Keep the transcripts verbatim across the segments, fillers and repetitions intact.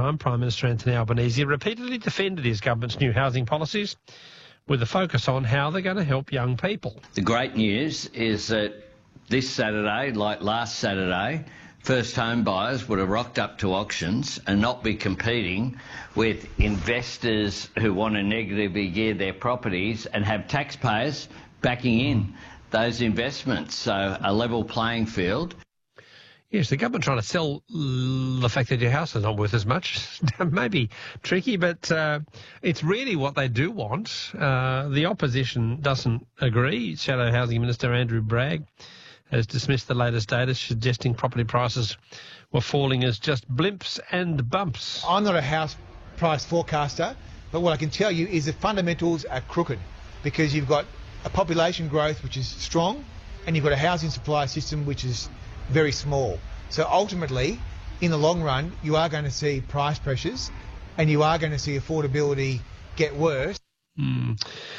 time, Prime Minister Anthony Albanese repeatedly defended his government's new housing policies with a focus on how they're going to help young people. The great news is that this Saturday, like last Saturday, first home buyers would have rocked up to auctions and not be competing with investors who want to negatively gear their properties and have taxpayers backing in those investments. So a level playing field. Yes, the government trying to sell the fact that your house is not worth as much may be tricky, but uh, it's really what they do want. Uh, the opposition doesn't agree. Shadow Housing Minister Andrew Bragg has dismissed the latest data suggesting property prices were falling as just blimps and bumps. I'm not a house price forecaster, but what I can tell you is the fundamentals are crooked because you've got a population growth which is strong and you've got a housing supply system which is very small. So ultimately, in the long run, you are going to see price pressures and you are going to see affordability get worse. Mm.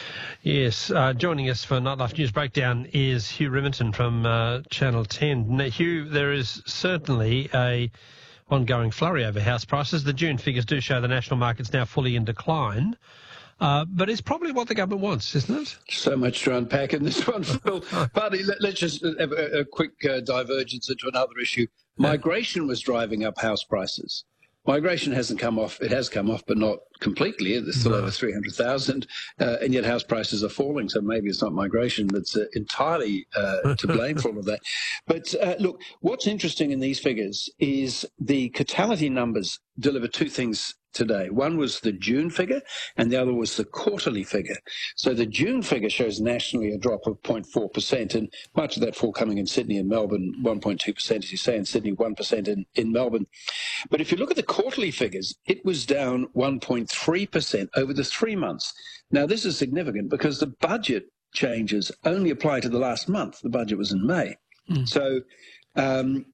Yes, uh, joining us for Nightlife News Breakdown is Hugh Riminton from uh, Channel ten. Now, Hugh, there is certainly a ongoing flurry over house prices. The June figures do show the national market's now fully in decline. Uh, but it's probably what the government wants, isn't it? So much to unpack in this one, Phil. Partly, let, let's just have a, a quick uh, divergence into another issue. Migration was driving up house prices. Migration hasn't come off. It has come off, but not completely. There's still no. over three hundred thousand, uh, and yet house prices are falling. So maybe it's not migration that's uh, entirely uh, to blame for all of that. But uh, look, what's interesting in these figures is the Cotality numbers deliver two things today. One was the June figure and the other was the quarterly figure. So the June figure shows nationally a drop of zero point four percent, and much of that fall coming in Sydney and Melbourne, one point two percent, as you say, in Sydney, one percent in, in Melbourne. But if you look at the quarterly figures, it was down one point three percent over the three months. Now, this is significant because the budget changes only apply to the last month. The budget was in May. Mm. So, um,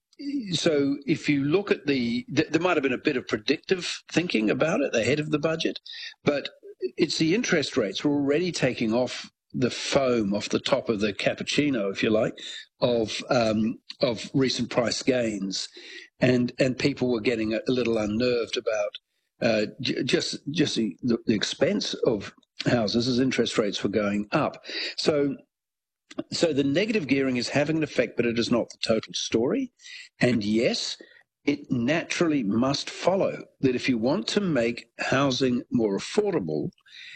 So if you look at the, there might have been a bit of predictive thinking about it ahead of the budget, but it's the interest rates were already taking off the foam off the top of the cappuccino, if you like, of um, of recent price gains, and and people were getting a, a little unnerved about uh, j- just just the, the expense of houses as interest rates were going up. So. So the negative gearing is having an effect, but it is not the total story. And yes, it naturally must follow that if you want to make housing more affordable,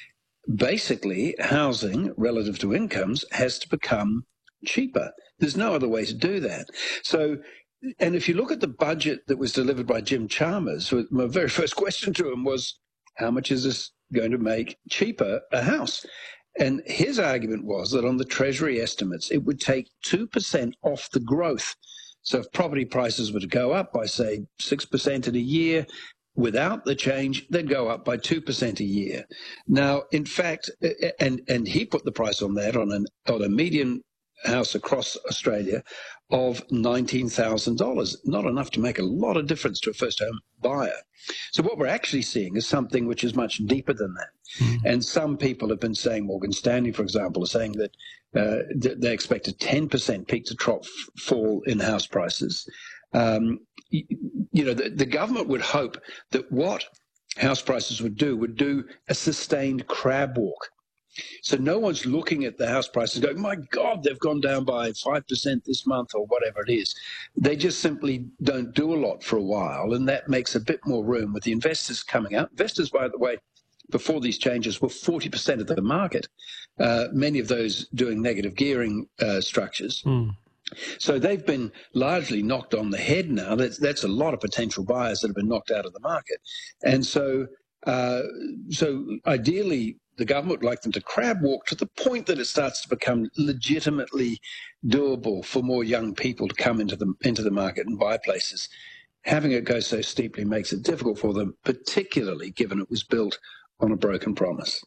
basically housing relative to incomes has to become cheaper. There's no other way to do that. So, and if you look at the budget that was delivered by Jim Chalmers, my very first question to him was, how much is this going to make cheaper a house? And his argument was that on the Treasury estimates, it would take two percent off the growth. So if property prices were to go up by, say, six percent in a year, without the change, they'd go up by two percent a year. Now, in fact, and, and he put the price on that on, an, on a median house across Australia of nineteen thousand dollars. Not enough to make a lot of difference to a first-home buyer. So what we're actually seeing is something which is much deeper than that. Mm-hmm. And some people have been saying, Morgan Stanley, for example, are saying that uh, they expect a ten percent peak to trough fall in house prices. Um, you, you know, the, the government would hope that what house prices would do would do a sustained crab walk. So no one's looking at the house prices going, my God, they've gone down by five percent this month or whatever it is. They just simply don't do a lot for a while, and that makes a bit more room with the investors coming out. Investors, by the way, before these changes were forty percent of the market, uh, many of those doing negative gearing uh, structures. Mm. So they've been largely knocked on the head now. That's, that's a lot of potential buyers that have been knocked out of the market. And so, uh, so ideally, the government would like them to crab walk to the point that it starts to become legitimately doable for more young people to come into the into the market and buy places. Having it go so steeply makes it difficult for them, particularly given it was built on a broken promise.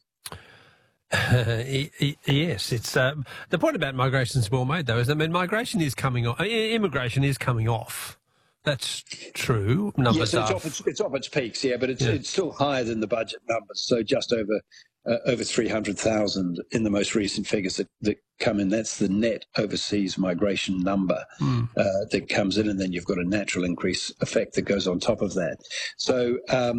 Uh, yes, it's uh, the point about migration is well made, though, is I mean, migration is coming off, immigration is coming off. That's true. Numbers yes, it's are... off its, it's off its peaks, yeah, but it's yeah. it's still higher than the budget numbers. So just over uh, over three hundred thousand in the most recent figures that, that come in. That's the net overseas migration number mm. uh, that comes in, and then you've got a natural increase effect that goes on top of that. So. Um,